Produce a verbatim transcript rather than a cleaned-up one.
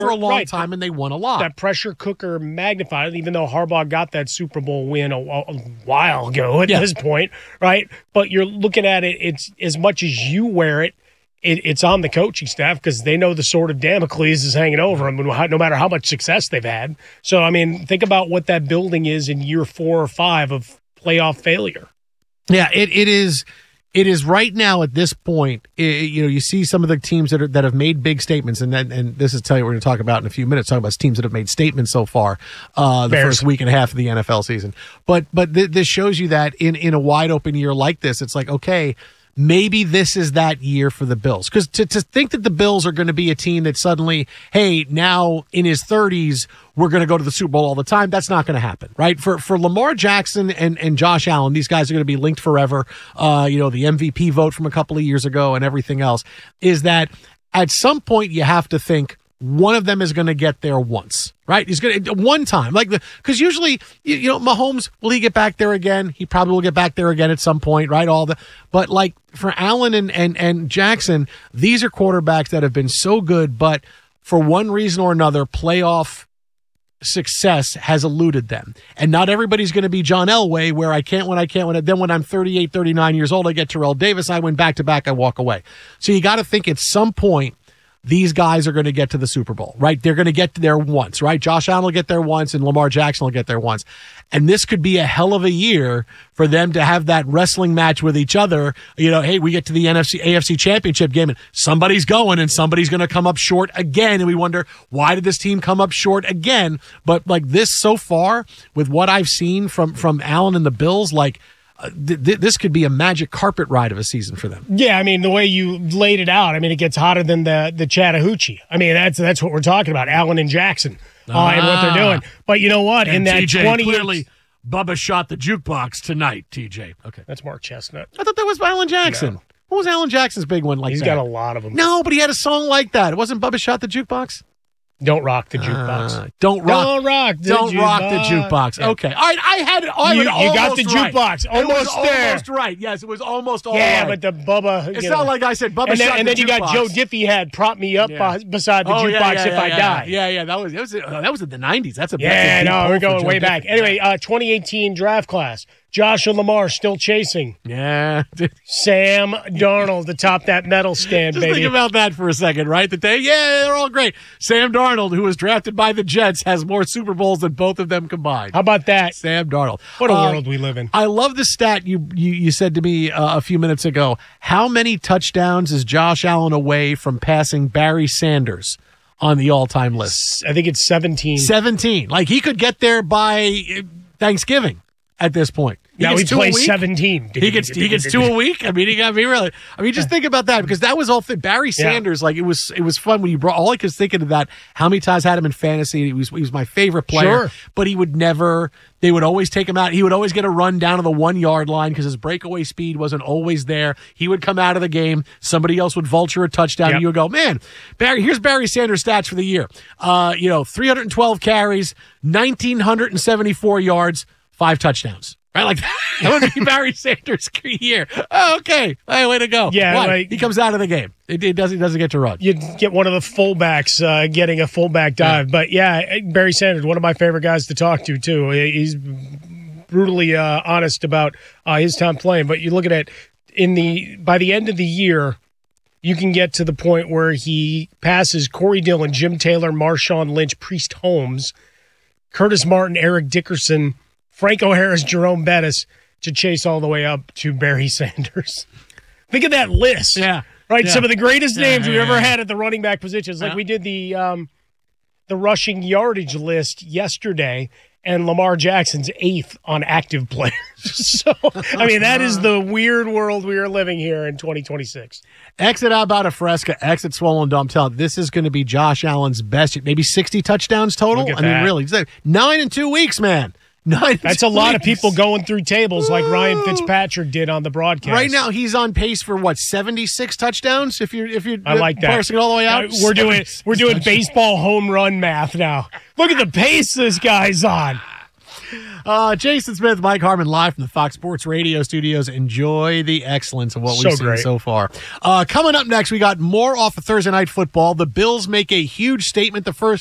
for a long right. time, and they won a lot. That pressure cooker magnified, even though Harbaugh got that Super Bowl win a, a while ago at yeah. this point, right? But you're looking at it, it's as much as you wear it, it it's on the coaching staff because they know the sword of Damocles is hanging over them no matter how much success they've had. So, I mean, think about what that building is in year four or five of playoff failure. Yeah, it it is... It is right now at this point, it, you know, you see some of the teams that are, that have made big statements, and then, and this is tell you what we're going to talk about in a few minutes, talk about teams that have made statements so far, uh, the Bears. First week and a half of the N F L season. But but th- this shows you that in, in a wide open year like this, it's like, okay, maybe this is that year for the Bills. Because to, to think that the Bills are going to be a team that suddenly, hey, now in his thirties, we're going to go to the Super Bowl all the time, that's not going to happen, right? For for Lamar Jackson and, and Josh Allen, these guys are going to be linked forever. Uh, you know, the M V P vote from a couple of years ago and everything else is that at some point you have to think one of them is going to get there once, right? He's going to one time, like the because usually you, you know Mahomes, will he get back there again? He probably will get back there again at some point, right? All the but like for Allen and and and Jackson, these are quarterbacks that have been so good, but for one reason or another, playoff success has eluded them. And not everybody's going to be John Elway, where I can't when I can't when then when I'm thirty-eight, thirty-nine years old, I get Terrell Davis, I win back to back, I walk away. So you got to think at some point these guys are going to get to the Super Bowl, right? They're going to get there once, right? Josh Allen will get there once and Lamar Jackson will get there once. And this could be a hell of a year for them to have that wrestling match with each other. You know, hey, we get to the N F C, A F C championship game and somebody's going and somebody's going to come up short again. And we wonder, why did this team come up short again? But like this so far, with what I've seen from, from Allen and the Bills, like, Uh, th- th- this could be a magic carpet ride of a season for them. Yeah, I mean, the way you laid it out, I mean, it gets hotter than the the Chattahoochee. I mean, that's that's what we're talking about, Allen and Jackson uh, ah. and what they're doing. But you know what? And in that T J, twenty clearly, years, Bubba shot the jukebox tonight, T J. Okay. That's Mark Chestnut. I thought that was Alan Jackson. No. What was Alan Jackson's big one like He's that? He's got a lot of them. No, but he had a song like that. It wasn't Bubba shot the jukebox? Don't rock the jukebox. Uh, don't rock. Don't rock the don't jukebox. rock the jukebox. Yeah. Okay. All right. I had it. I you, you got the jukebox. Right. Almost it was there. Almost right. Yes, it was almost all yeah, right. but the Bubba. It's you not know. like I said Bubba and then, shot and the then you jukebox. got Joe Diffie had prop me up yeah. beside the oh, jukebox yeah, yeah, if yeah, I yeah. die. Yeah, yeah. That was, that was, uh, that was in the nineties. That's a Yeah, no, we're going way Diffie. back. Anyway, uh, twenty eighteen draft class. Josh and Lamar still chasing. Yeah. Sam Darnold to top that medal stand, Just baby. think about that for a second, right? That they, yeah, they're all great. Sam Darnold, who was drafted by the Jets, has more Super Bowls than both of them combined. How about that? Sam Darnold. What a uh, world we live in. I love the stat you, you, you said to me uh, a few minutes ago. How many touchdowns is Josh Allen away from passing Barry Sanders on the all-time list? I think it's seventeen. seventeen. Like, he could get there by Thanksgiving at this point. He now he plays seventeen. He gets he gets two a week. I mean, he got me really. I mean, just think about that because that was all thing. Barry Sanders, yeah. like it was it was fun when you brought. All I was thinking of that. How many times I had him in fantasy? He was he was my favorite player. Sure. But he would never. They would always take him out. He would always get a run down to the one yard line because his breakaway speed wasn't always there. He would come out of the game. Somebody else would vulture a touchdown. Yep. And you would go, man, Barry. Here's Barry Sanders' stats for the year. Uh, you know, three hundred twelve carries, one thousand nine hundred seventy-four yards, five touchdowns. Right, like that would be Barry Sanders' year. Oh, okay, hey, way to go! Yeah, like, he comes out of the game. It, it doesn't. He doesn't get to run. You get one of the fullbacks uh, getting a fullback dive, yeah. But yeah, Barry Sanders, one of my favorite guys to talk to too. He's brutally uh, honest about uh, his time playing. But you look at it in the by the end of the year, you can get to the point where he passes Corey Dillon, Jim Taylor, Marshawn Lynch, Priest Holmes, Curtis Martin, Eric Dickerson, Franco Harris, Jerome Bettis to chase all the way up to Barry Sanders. Think of that list. Yeah. Right? Yeah. Some of the greatest yeah, names yeah, we've yeah, ever yeah. had at the running back positions. Like yeah. we did the um, the rushing yardage list yesterday, and Lamar Jackson's eighth on active players. So, I mean, that is the weird world we are living here in twenty twenty-six. Exit Albata Fresca, exit Swollen Dome. Tell this is going to be Josh Allen's best, maybe sixty touchdowns total. Look at I that. mean, really, nine in two weeks, man. Nine That's a lot of people going through tables like Ryan Fitzpatrick did on the broadcast. Right now, he's on pace for what seventy-six touchdowns. If you're if you're I like that. parsing it all the way out, Uh, we're doing we're doing baseball home run math now. Look at the pace this guy's on. Uh, Jason Smith, Mike Harmon, live from the Fox Sports Radio studios. Enjoy the excellence of what we've So seen great. so far. Uh, coming up next, we got more off of Thursday Night Football. The Bills make a huge statement the first